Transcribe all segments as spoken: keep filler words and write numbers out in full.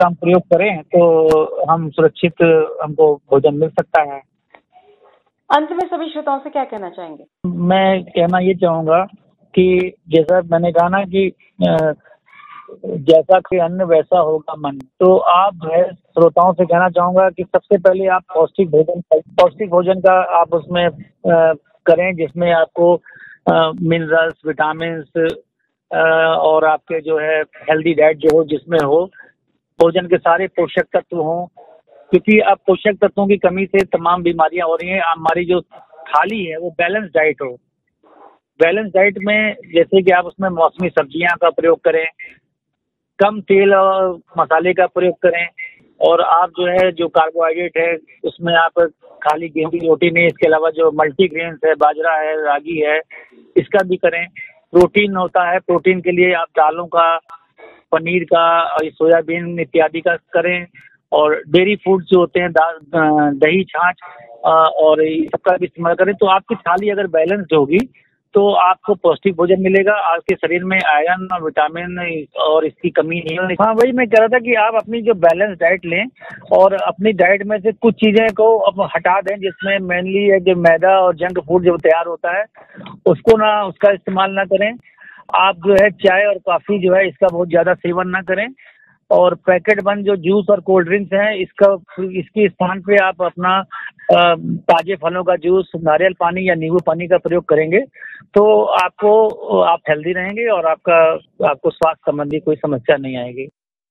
का हम प्रयोग करें तो हम सुरक्षित हमको भोजन मिल सकता है। अंत में सभी श्रोताओं से क्या कहना चाहेंगे? मैं कहना ये चाहूँगा कि जैसा मैंने कहा ना कि अ, जैसा कि अन्न वैसा होगा मन, तो आप जो है श्रोताओं से कहना चाहूँगा कि सबसे पहले आप पौष्टिक भोजन पौष्टिक भोजन का आप उसमें अ, करें, जिसमें आपको अ, मिनरल्स, विटामिन्स अ, और आपके जो है हेल्दी डाइट जो हो, जिसमें हो भोजन के सारे पोषक तत्व हों, क्योंकि अब पोषक तत्वों की कमी से तमाम बीमारियां हो रही हैं। हमारी जो थाली है वो बैलेंस डाइट हो। बैलेंस डाइट में जैसे कि आप उसमें मौसमी सब्जियां का प्रयोग करें, कम तेल और मसाले का प्रयोग करें, और आप जो है जो कार्बोहाइड्रेट है उसमें आप खाली गेहूं की रोटी नहीं, इसके अलावा जो मल्टीग्रेन्स है, बाजरा है, रागी है, इसका भी करें। प्रोटीन होता है, प्रोटीन के लिए आप दालों का, पनीर का और सोयाबीन इत्यादि का करें, और डेयरी फूड जो होते हैं दाल, दही, छाछ और सबका भी इस्तेमाल करें। तो आपकी थाली अगर बैलेंस्ड होगी तो आपको पौष्टिक भोजन मिलेगा, आपके शरीर में आयरन और विटामिन और इसकी कमी नहीं होगी। हाँ, वही मैं कह रहा था कि आप अपनी जो बैलेंस डाइट लें और अपनी डाइट में से कुछ चीज़ें को अब हटा दें, जिसमें मेनली है जो मैदा और जंक फूड जो तैयार होता है उसको ना, उसका इस्तेमाल ना करें। आप जो है चाय और कॉफ़ी जो है इसका बहुत ज़्यादा सेवन ना करें, और पैकेट बंद जो जूस और कोल्ड ड्रिंक्स हैं इसका इसके स्थान पे आप अपना ताजे फलों का जूस, नारियल पानी या नींबू पानी का प्रयोग करेंगे तो आपको आप हेल्दी रहेंगे और आपका आपको स्वास्थ्य संबंधी कोई समस्या नहीं आएगी।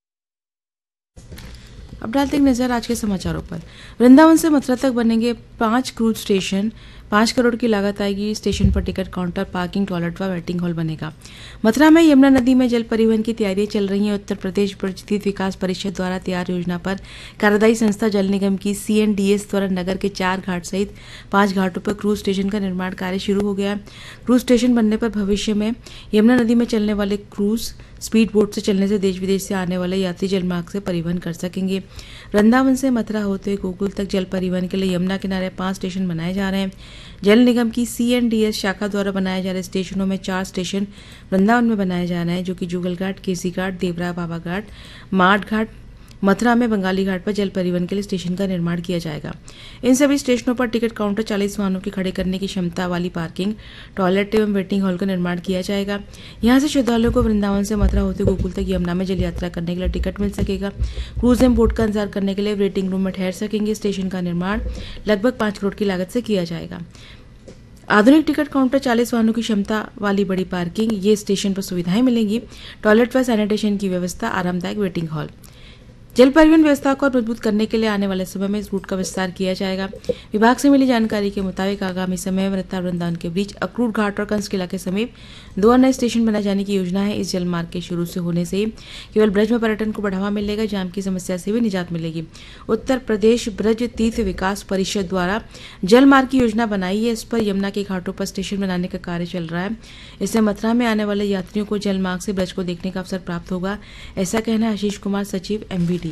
अब डालते हैं नजर आज के समाचारों पर। वृंदावन से मथुरा तक बनेंगे पांच क्रूज स्टेशन। पाँच करोड़ की लागत आएगी। स्टेशन पर टिकट काउंटर, पार्किंग, टॉयलेट व वेटिंग हॉल बनेगा। मथुरा में यमुना नदी में जल परिवहन की तैयारियां चल रही हैं। उत्तर प्रदेश ब्रज विकास परिषद द्वारा तैयार योजना पर कार्यदायी संस्था जल निगम की सी एन डी एस द्वारा नगर के चार घाट सहित पांच घाटों पर क्रूज स्टेशन का निर्माण कार्य शुरू हो गया है। क्रूज स्टेशन बनने पर भविष्य में यमुना नदी में चलने वाले क्रूज स्पीड बोट से चलने से देश विदेश से आने वाले यात्री जलमार्ग से परिवहन कर सकेंगे। वृंदावन से मथुरा होते हुए गोकुल तक जल परिवहन के लिए यमुना किनारे पांच स्टेशन बनाए जा रहे हैं। जल निगम की सी एन डी एस शाखा द्वारा बनाए जा रहे स्टेशनों में चार स्टेशन वृंदावन में बनाए जा रहे हैं, जो कि जुगल घाट, केसी घाट, देवरा बाबा घाट, माठ घाट। मथुरा में बंगाली घाट पर जल परिवहन के लिए स्टेशन का निर्माण किया जाएगा। इन सभी स्टेशनों पर टिकट काउंटर, चालीस वाहनों के खड़े करने की क्षमता वाली पार्किंग, टॉयलेट एवं वेटिंग हॉल का निर्माण किया जाएगा। यहां से श्रद्धालुओं को वृंदावन से मथुरा होते गोकुल तक यमुना में जल यात्रा करने के लिए टिकट मिल सकेगा। क्रूज एवं बोट का इंतजार करने के लिए वेटिंग रूम में ठहर सकेंगे। स्टेशन का निर्माण लगभग पांच करोड़ की लागत से किया जाएगा। आधुनिक टिकट काउंटर, चालीस वाहनों की क्षमता वाली बड़ी पार्किंग, ये स्टेशन पर सुविधाएं मिलेंगी। टॉयलेट व सैनिटेशन की व्यवस्था, आरामदायक वेटिंग हॉल। जल परिवहन व्यवस्था को मजबूत करने के लिए आने वाले समय में इस रूट का विस्तार किया जाएगा। विभाग से मिली जानकारी के मुताबिक आगामी समय में मथुरा वृंदावन के बीच अक्रूर घाट और कंस किला के समीप दो नए स्टेशन बनाए जाने की योजना है। इस जल मार्ग के शुरू से होने से केवल ब्रज में पर्यटन को बढ़ावा मिलेगा, जाम की समस्या से भी निजात मिलेगी। उत्तर प्रदेश ब्रज तीर्थ विकास परिषद द्वारा जल मार्ग की योजना बनाई है। इस पर यमुना के घाटों पर स्टेशन बनाने का कार्य चल रहा है। इससे मथुरा में आने वाले यात्रियों को जल मार्ग से ब्रज को देखने का अवसर प्राप्त होगा, ऐसा कहना है आशीष कुमार, सचिव एम वी डी।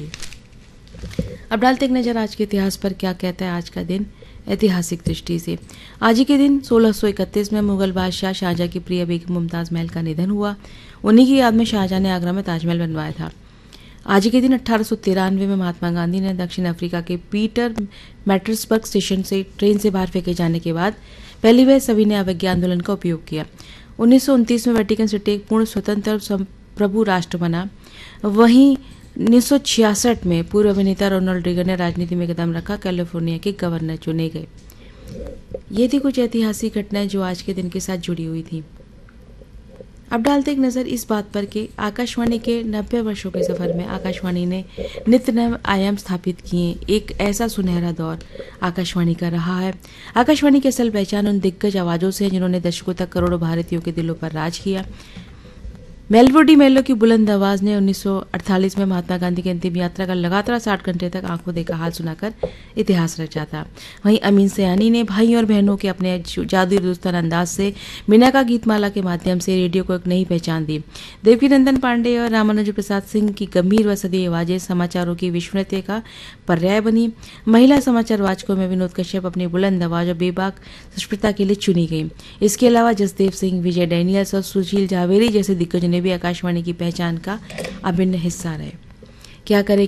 अब डालते एक नजर आज के इतिहास पर। क्या कहता है आज का दिन ऐतिहासिक दृष्टि से। आज ही के दिन सोलह सौ इकतीस में मुगल बादशाह शाहजहां की प्रिय बेगम मुमताज महल का निधन हुआ। उन्हीं की याद में शाहजहां ने आगरा में ताजमहल बनवाया था। आज ही के दिन अठारह सौ तिरानवे में महात्मा गांधी ने दक्षिण अफ्रीका के पीटर मैटर्सबर्ग स्टेशन से ट्रेन से बाहर फेंके जाने के बाद पहली बार सविनय अवज्ञा आंदोलन का उपयोग किया। उन्नीस सौ उनतीस में वेटिकन सिटी एक पूर्ण स्वतंत्र संप्रभु राष्ट्र बना। वहीं उन्नीस सौ छियासठ में पूर्व अभिनेता रोनाल्ड रेगन ने राजनीति में कदम रखा, कैलिफोर्निया के गवर्नर चुने गए। ये थी कुछ ऐतिहासिक घटनाएं जो आज के दिन के साथ जुड़ी हुई थी। अब डालते एक नजर इस बात पर कि आकाशवाणी के नब्बे वर्षों के सफर में आकाशवाणी ने नित्य नए आयाम स्थापित किए। एक ऐसा सुनहरा दौर आकाशवाणी का रहा है। आकाशवाणी की असल पहचान उन दिग्गज आवाजों से है जिन्होंने दशकों तक करोड़ों भारतीयों के दिलों पर राज किया। मेलवो डी मेलो की बुलंद आवाज ने उन्नीस सौ अड़तालीस में महात्मा गांधी की अंतिम यात्रा का लगातार साठ घंटे तक आंखों देखा हाल सुनाकर इतिहास रचा था। वहीं अमीन सयानी ने भाई और बहनों के अपने जादुई दोस्तान अंदाज से मीना का गीतमाला के माध्यम से रेडियो को एक नई पहचान दी। देवकीनंदन पांडे और रामानुज प्रसाद सिंह की गंभीर व सदी आवाजें समाचारों की विश्वसनीयता का पर्याय बनी। महिला समाचार वाचकों में विनोद कश्यप अपनी बुलंद आवाज और बेबाक स्पष्टता के लिए चुनी गई। इसके अलावा जसदेव सिंह, विजय डैनियल्स और सुशील जावेरी जैसे दिग्गजों ने भी आकाशवाणी की पहचान का अभिन्न हिस्सा रहे। क्या करें